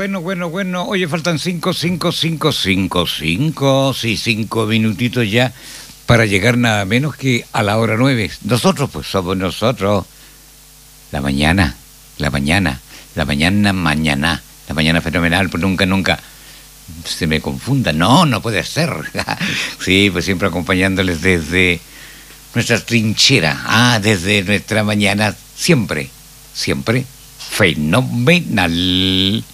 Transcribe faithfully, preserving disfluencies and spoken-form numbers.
bueno, bueno, bueno. Oye, faltan cinco, cinco, cinco, cinco, cinco, sí, cinco minutitos ya para llegar nada menos que a la hora nueve. Nosotros, pues somos nosotros. La mañana, la mañana, la mañana, mañana, la mañana fenomenal, pues nunca, nunca se me confunda. No, no puede ser. Sí, pues siempre acompañándoles desde nuestra trinchera. Ah, desde nuestra mañana, siempre, siempre fenomenal.